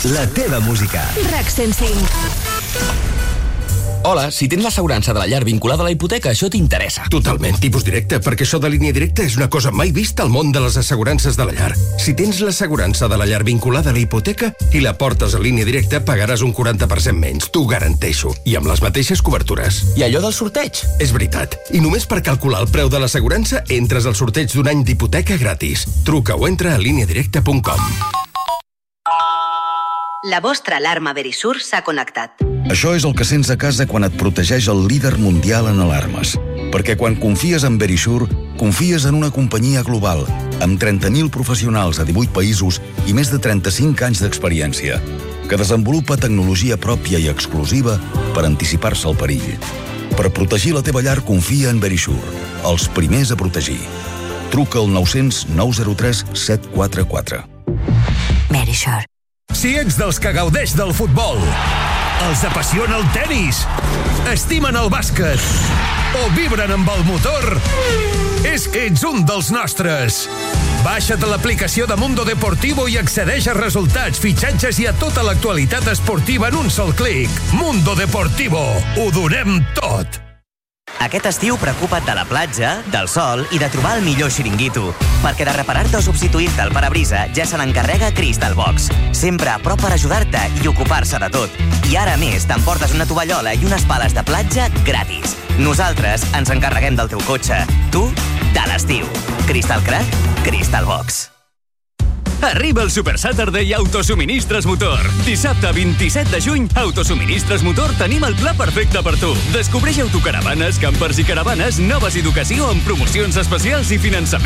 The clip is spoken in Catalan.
La teva música. RAC 105. Hola, si tens l'assegurança de la llar vinculada a la hipoteca, això t'interessa. Totalment, tipus directe, perquè això de línia directa és una cosa mai vista al món de les assegurances de la llar. Si tens l'assegurança de la llar vinculada a la hipoteca i la portes a línia directa, pagaràs un 40% menys, t'ho garanteixo. I amb les mateixes cobertures. I allò del sorteig? És veritat. I només per calcular el preu de l'assegurança entres al sorteig d'un any d'hipoteca gratis. Truca o entra a lineadirecta.com. La vostra alarma Verisur s'ha connectat. Això és el que sents a casa quan et protegeix el líder mundial en alarmes. Perquè quan confies en Verisur, confies en una companyia global, amb 30.000 professionals a 18 països i més de 35 anys d'experiència, que desenvolupa tecnologia pròpia i exclusiva per anticipar-se al perill. Per protegir la teva llar, confia en Verisur, els primers a protegir. Truca al 900 903 744. Verisur. Si ets dels que gaudeix del futbol, els apassiona el tenis, estimen el bàsquet o vibren amb el motor, és que ets un dels nostres. Baixa't l'aplicació de Mundo Deportivo i accedeix a resultats, fitxatges i a tota l'actualitat esportiva en un sol clic. Mundo Deportivo. Ho donem tot. Aquest estiu preocupa't de la platja, del sol i de trobar el millor xiringuito. Perquè de reparar-te o substituir-te el parabrisa ja se n'encarrega Crystal Box. Sempre a prop per ajudar-te i ocupar-se de tot. I ara a més t'emportes una tovallola i unes pales de platja gratis. Nosaltres ens encarreguem del teu cotxe. Tu, de l'estiu. Crystal Crack, Crystal Box. Arriba el Super Saturday a Autosuministres Motor. Dissabte 27 de juny, a Autosuministres Motor tenim el pla perfecte per tu. Descobreix autocaravanes, campers i caravanes, noves i d'ocasió amb promocions especials i finançament